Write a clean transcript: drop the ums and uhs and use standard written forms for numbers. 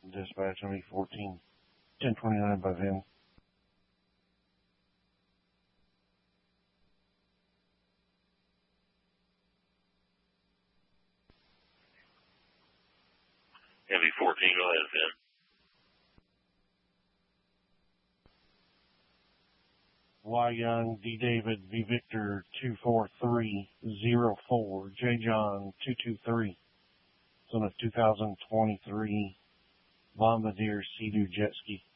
Dispatch on E14, 1029 by Vin. Heavy 14, go ahead, Vin. Y Young, D David, V Victor 24304, J John 223. It's on a 2023 Bombardier Sea-Doo jet ski.